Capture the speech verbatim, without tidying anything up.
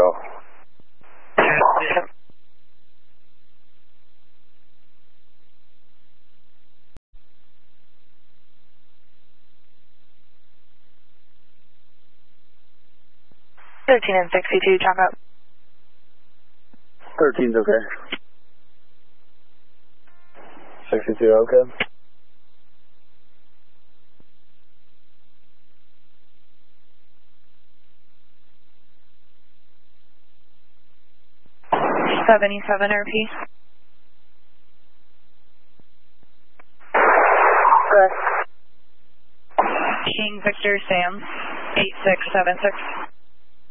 zero. thirteen and sixty-two, chalk up. thirteen's okay. sixty-two, okay. seventy-seven R P. Correct. King Victor Sam, eight six seven six.